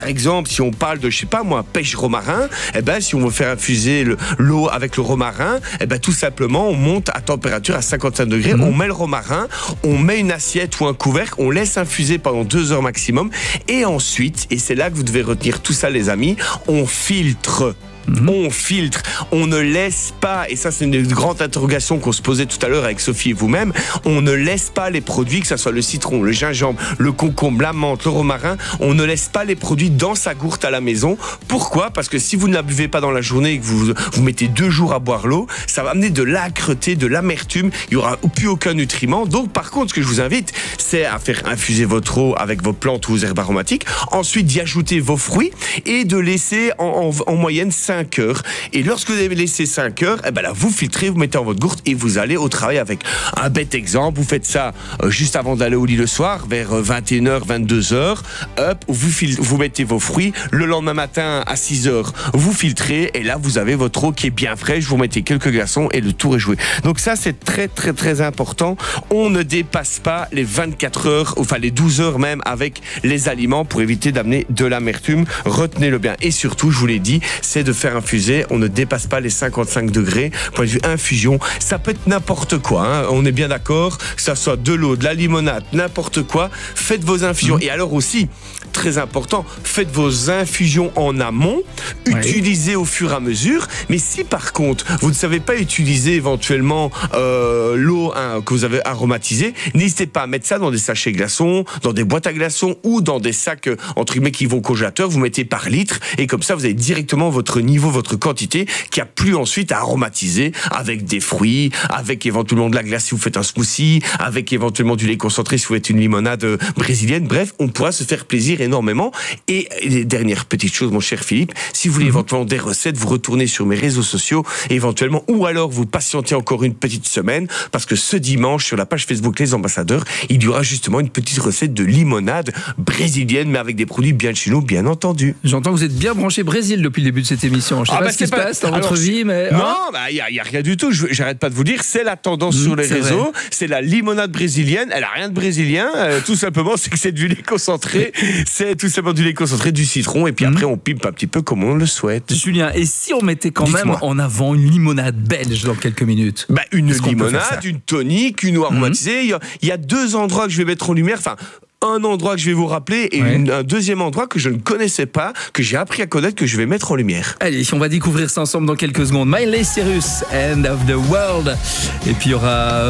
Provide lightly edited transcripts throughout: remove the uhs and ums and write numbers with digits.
Par exemple, si on parle de, je sais pas moi, pêche romarin, si on veut faire infuser l'eau avec le romarin, tout simplement, on monte à température à 55 degrés, on met le romarin, on met une assiette ou un couvercle, on laisse infuser pendant 2 heures maximum, et ensuite, et c'est là que vous devez retenir tout ça les amis, on filtre. On filtre, on ne laisse pas, et ça c'est une grande interrogation qu'on se posait tout à l'heure avec Sophie et vous-même, on ne laisse pas les produits, que ce soit le citron, le gingembre, le concombre, la menthe, le romarin, on ne laisse pas les produits dans sa gourde à la maison. Pourquoi ? Parce que si vous ne la buvez pas dans la journée et que vous mettez 2 jours à boire l'eau, ça va amener de l'âcreté, de l'amertume, il n'y aura plus aucun nutriment. Donc par contre, ce que je vous invite, c'est à faire infuser votre eau avec vos plantes ou vos herbes aromatiques, ensuite d'y ajouter vos fruits et de laisser en moyenne 5 heures. Et lorsque vous avez laissé 5 heures, là, vous filtrez, vous mettez en votre gourde et vous allez au travail avec. Un bête exemple, vous faites ça juste avant d'aller au lit le soir, vers 21h, 22h. Hop, vous mettez vos fruits. Le lendemain matin, à 6h, vous filtrez et là, vous avez votre eau qui est bien fraîche. Vous mettez quelques glaçons et le tour est joué. Donc ça, c'est très, très, très important. On ne dépasse pas les 24 heures, enfin les 12 heures même avec les aliments pour éviter d'amener de l'amertume. Retenez-le bien. Et surtout, je vous l'ai dit, c'est de faire infuser. On ne dépasse pas les 55 degrés. Point de vue infusion, ça peut être n'importe quoi. Hein. On est bien d'accord, que ça soit de l'eau, de la limonade, n'importe quoi. Faites vos infusions. Et alors aussi, très important, faites vos infusions en amont, utilisez au fur et à mesure. Mais si par contre, vous ne savez pas utiliser éventuellement l'eau que vous avez aromatisée, n'hésitez pas à mettre ça dans des sachets glaçons, dans des boîtes à glaçons ou dans des sacs entre guillemets qui vont au congélateur. Vous mettez par litre et comme ça, vous avez directement votre niveau, votre quantité qui a plus ensuite à aromatiser avec des fruits, avec éventuellement de la glace si vous faites un smoothie, avec éventuellement du lait concentré si vous faites une limonade brésilienne. Bref, on pourra se faire plaisir énormément. Et les dernières petites choses, mon cher Philippe, si vous voulez éventuellement des recettes, vous retournez sur mes réseaux sociaux éventuellement, ou alors vous patientez encore une petite semaine parce que ce dimanche sur la page Facebook Les Ambassadeurs, il y aura justement une petite recette de limonade brésilienne mais avec des produits bien de chez nous, bien entendu. J'entends que vous êtes bien branché Brésil depuis le début de cette émission. Je sais pas ce qui se passe dans votre vie, mais... Non, il y a rien du tout. J'arrête pas de vous dire, c'est la tendance sur les réseaux. Vrai. C'est la limonade brésilienne. Elle a rien de brésilien. Tout simplement, c'est que c'est du lait concentré. C'est tout simplement du lait concentré, du citron. Et puis après, on pipe un petit peu comme on le souhaite. Julien, et si on mettait quand même en avant une limonade belge dans quelques minutes? Une limonade, une tonique, une eau aromatisée. Il y a 2 endroits que je vais mettre en lumière. Enfin, un endroit que je vais vous rappeler et un deuxième endroit que je ne connaissais pas, que j'ai appris à connaître, que je vais mettre en lumière. Allez, on va découvrir ça ensemble dans quelques secondes. Miley Cyrus, End of the World. Et puis il y aura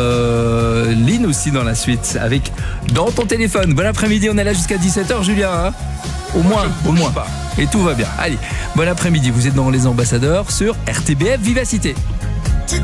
Lynn aussi dans la suite avec Dans ton téléphone. Bon après-midi, on est là jusqu'à 17h, Julien. Hein, au moins. Et tout va bien. Allez, bon après-midi, vous êtes dans Les Ambassadeurs sur RTBF Vivacité.